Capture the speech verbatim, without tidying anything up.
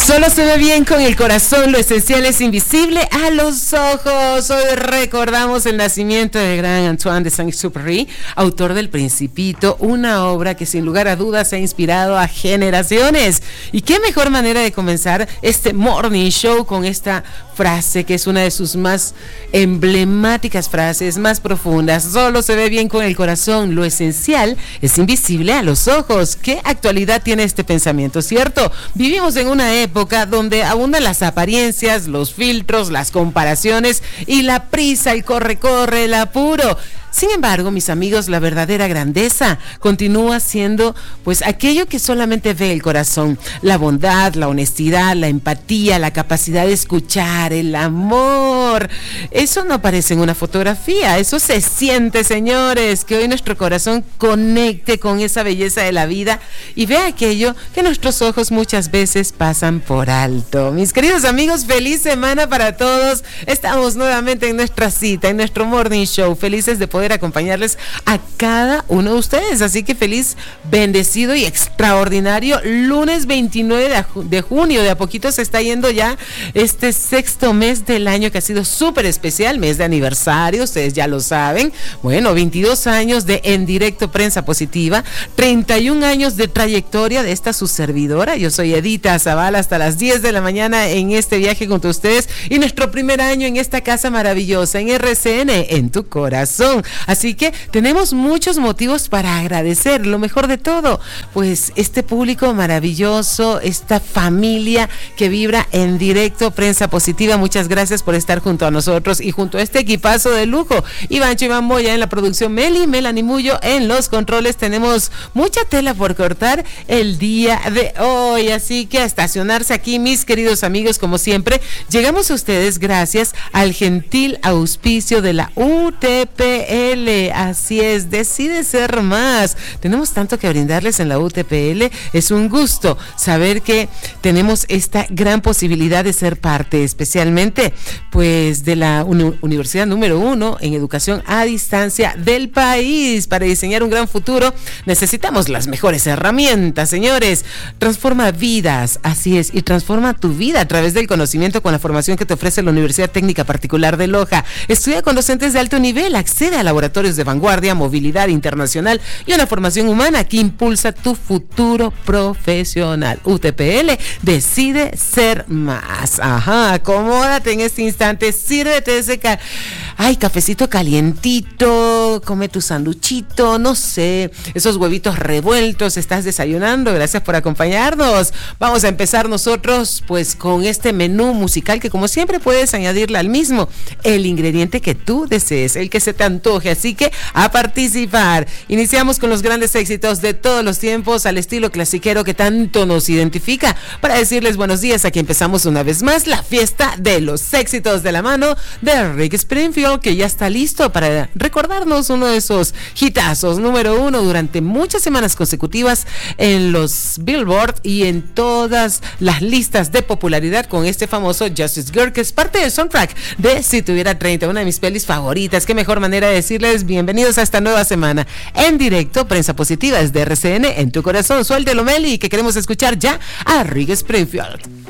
Solo se ve bien con el corazón, lo esencial es invisible a los ojos. Hoy recordamos el nacimiento del gran Antoine de Saint-Exupéry, autor del Principito, una obra que sin lugar a dudas ha inspirado a generaciones. Y qué mejor manera de comenzar este morning show con esta frase que es una de sus más emblemáticas frases, más profundas. Solo se ve bien con el corazón, lo esencial es invisible a los ojos. ¿Qué actualidad tiene este pensamiento, cierto? Vivimos en una época donde abundan las apariencias, los filtros, las comparaciones y la prisa, el corre, corre, el apuro. Sin embargo, mis amigos, la verdadera grandeza continúa siendo pues aquello que solamente ve el corazón, la bondad, la honestidad, la empatía, la capacidad de escuchar, el amor. Eso no aparece en una fotografía, eso se siente, señores, que hoy nuestro corazón conecte con esa belleza de la vida y vea aquello que nuestros ojos muchas veces pasan por alto. Mis queridos amigos, feliz semana para todos. Estamos nuevamente en nuestra cita, en nuestro morning show, felices de poder acompañarles a cada uno de ustedes, así que feliz, bendecido y extraordinario lunes veintinueve de junio. De a poquito se está yendo ya este sexto mes del año, que ha sido súper especial, mes de aniversario, ustedes ya lo saben. Bueno, veintidós años de En Directo Prensa Positiva, treinta y un años de trayectoria de esta su servidora. Yo soy Edita Zavala, hasta las diez de la mañana en este viaje junto a ustedes, y nuestro primer año en esta casa maravillosa, en R C N, en tu corazón. Así que tenemos muchos motivos para agradecer. Lo mejor de todo, pues este público maravilloso, esta familia que vibra En Directo Prensa Positiva. Muchas gracias por estar junto a nosotros y junto a este equipazo de lujo. Ivancho Iván Moya en la producción, Meli, Melanie Mullo en los controles. Tenemos mucha tela por cortar el día de hoy, así que a estacionarse aquí, mis queridos amigos. Como siempre, llegamos a ustedes gracias al gentil auspicio de la U T P L. Así es, decide ser más. Tenemos tanto que brindarles en la U T P L. Es un gusto saber que tenemos esta gran posibilidad de ser parte, especialmente pues de la uni- universidad número uno en educación a distancia del país. Para diseñar un gran futuro necesitamos las mejores herramientas, señores. Transforma vidas, así es, y transforma tu vida a través del conocimiento con la formación que te ofrece la Universidad Técnica Particular de Loja. Estudia con docentes de alto nivel, accede a laboratorios de vanguardia, movilidad internacional y una formación humana que impulsa tu futuro profesional. U T P L, decide ser más. Ajá, acomódate en este instante, sírvete ese ca- ay, cafecito calientito, come tu sanduchito, no sé, esos huevitos revueltos, estás desayunando. Gracias por acompañarnos. Vamos a empezar nosotros pues con este menú musical que, como siempre, puedes añadirle al mismo el ingrediente que tú desees, el que se te antoje. Así que a participar. Iniciamos con los grandes éxitos de todos los tiempos al estilo clasiquero que tanto nos identifica, para decirles buenos días. Aquí empezamos una vez más la fiesta de los éxitos de la mano de Rick Springfield, que ya está listo para recordarnos uno de esos hitazos número uno durante muchas semanas consecutivas en los Billboard y en todas las listas de popularidad, con este famoso Justice Girl, que es parte del soundtrack de Si Tuviera treinta, una de mis pelis favoritas. Qué mejor manera de decirles bienvenidos a esta nueva semana En Directo Prensa Positiva desde R C N, en tu corazón. Suéltelo, Meli, que queremos escuchar ya a Rick Springfield.